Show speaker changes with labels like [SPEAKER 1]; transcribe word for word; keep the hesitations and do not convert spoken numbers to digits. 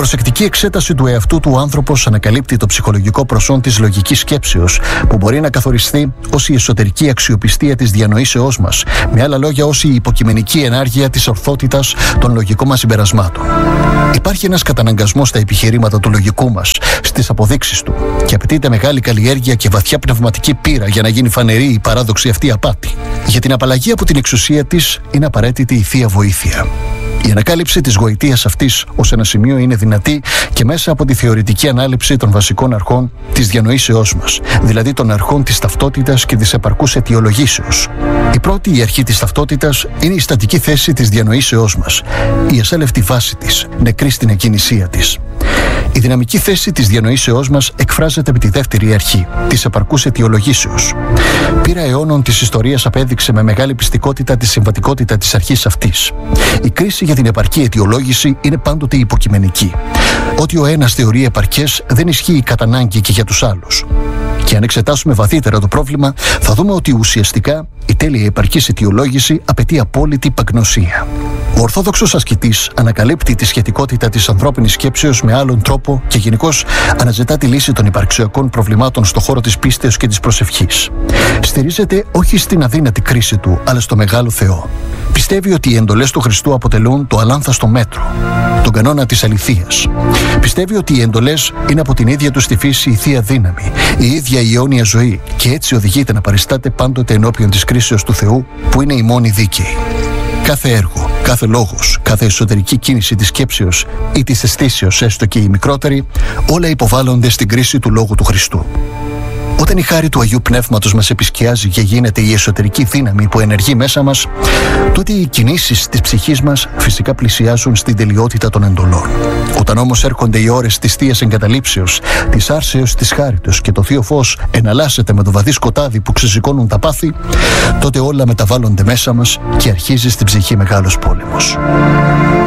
[SPEAKER 1] προσεκτική εξέταση του εαυτού του, ο άνθρωπος ανακαλύπτει το ψυχολογικό προσόν της λογικής σκέψεως, που μπορεί να καθοριστεί ως η εσωτερική αξιοπιστία της διανοήσεώς μας. Με άλλα λόγια, ως η υποκειμενική ενάργεια της ορθότητας των λογικών μας συμπερασμάτων. Υπάρχει ένας καταναγκασμός στα επιχειρήματα του λογικού μας, στις αποδείξεις του, και απαιτείται μεγάλη καλλιέργεια και βαθιά πνευματική πείρα για να γίνει φανερή η παράδοξη αυτή απάτη. Για την απαλλαγή από την εξουσία της είναι απαραίτητη η θεία βοήθεια. Η ανακάλυψη της γοητείας αυτής ως ένα σημείο είναι δυνατή και μέσα από τη θεωρητική ανάληψη των βασικών αρχών της διανοήσεώς μας, δηλαδή των αρχών της ταυτότητας και της επαρκούς αιτιολογήσεως. Η πρώτη, η αρχή της ταυτότητας, είναι η στατική θέση της διανοήσεώς μας, η ασάλευτη βάση της, νεκρή στην εκκίνησία της. Η δυναμική θέση της διανοήσεώς μας εκφράζεται με τη δεύτερη αρχή, της επαρκούς αιτιολογήσεως. Πείρα αιώνων της ιστορίας απέδειξε με μεγάλη πιστικότητα τη συμβατικότητα της αρχής αυτής. Η κρίση για την επαρκή αιτιολόγηση είναι πάντοτε υποκειμενική. Ό,τι ο ένας θεωρεί επαρκές δεν ισχύει κατά ανάγκη και για τους άλλους. Και αν εξετάσουμε βαθύτερα το πρόβλημα, θα δούμε ότι ουσιαστικά η τέλεια επαρκής αιτιολόγηση απαιτεί απόλυτη παγνωσία. Ο ορθόδοξος ασκητής ανακαλύπτει τη σχετικότητα της ανθρώπινης σκέψεως με άλλον τρόπο και γενικώς αναζητά τη λύση των υπαρξιακών προβλημάτων στον χώρο της πίστεως και της προσευχής. Στηρίζεται όχι στην αδύνατη κρίση του, αλλά στο μεγάλο Θεό. Πιστεύει ότι οι εντολές του Χριστού αποτελούν το αλάνθαστο μέτρο, τον κανόνα της αληθείας. Πιστεύει ότι οι εντολές είναι από την ίδια του στη φύση η θεία δύναμη, η ίδια η αιώνια ζωή, και έτσι οδηγείται να παριστάται πάντοτε ενώπιον της κρίσεως του Θεού, που είναι η μόνη δίκαιη. Κάθε έργο, κάθε λόγος, κάθε εσωτερική κίνηση της σκέψεως ή της αισθήσεως, έστω και η μικρότερη, όλα υποβάλλονται στην κρίση του Λόγου του Χριστού. Όταν η χάρη του Αγίου Πνεύματος μας επισκιάζει και γίνεται η εσωτερική δύναμη που ενεργεί μέσα μας, τότε οι κινήσεις της ψυχής μας φυσικά πλησιάζουν στην τελειότητα των εντολών. Όταν όμως έρχονται οι ώρες της θείας εγκαταλείψεως, της άρσεως της χάριτος και το θείο φως εναλλάσσεται με το βαθύ σκοτάδι που ξεσηκώνουν τα πάθη, τότε όλα μεταβάλλονται μέσα μας και αρχίζει στην ψυχή μεγάλος πόλεμος.